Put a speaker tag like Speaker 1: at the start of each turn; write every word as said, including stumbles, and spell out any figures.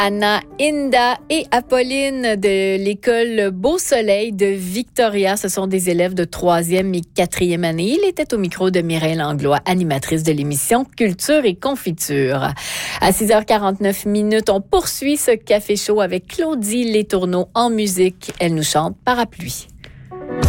Speaker 1: Anna, Inda et Apolline de l'école Beau Soleil de Victoria. Ce sont des élèves de troisième et quatrième année. Il était au micro de Mireille Langlois, animatrice de l'émission Culture et Confiture. À six heures quarante-neuf minutes, on poursuit ce café chaud avec Claudie Letourneau en musique. Elle nous chante Parapluie.